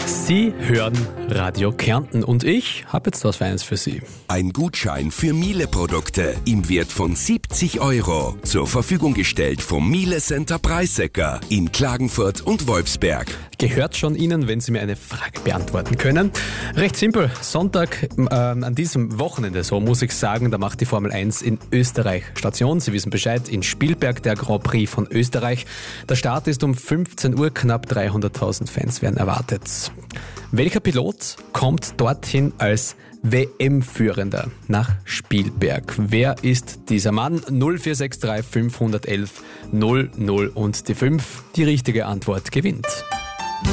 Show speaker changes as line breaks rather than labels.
Sie hören Radio Kärnten und ich habe jetzt was Feines für Sie.
Ein Gutschein für Miele-Produkte im Wert von 70 € zur Verfügung gestellt vom Miele Center Preissecker in Klagenfurt und Wolfsberg.
Gehört schon Ihnen, wenn Sie mir eine Frage beantworten können. Recht simpel, Sonntag an diesem Wochenende, so muss ich sagen, da macht die Formel 1 in Österreich Station. Sie wissen Bescheid, in Spielberg der Grand Prix von Österreich. Der Start ist um 15 Uhr, knapp 300.000 Fans werden erwartet. Welcher Pilot kommt dorthin als WM-Führender nach Spielberg? Wer ist dieser Mann? 0463 511 00 und die 5. Die richtige Antwort gewinnt.